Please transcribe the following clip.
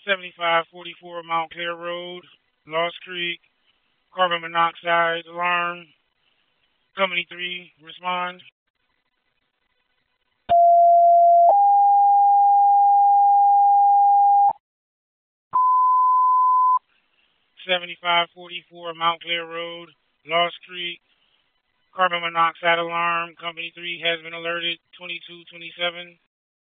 7544 Mount Clair Road, Lost Creek, carbon monoxide alarm. Company 3, respond. 7544 Mount Clair Road, Lost Creek, carbon monoxide alarm. Company 3 has been alerted. 2227.